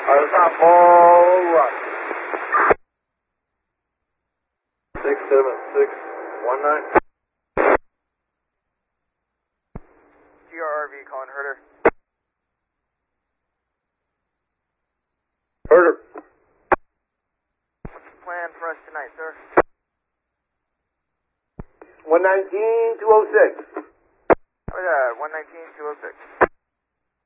Stop all right. 67619. GRRV calling Herder. Herder. What's the plan for us tonight, sir? 119-206. How about that? 119-206.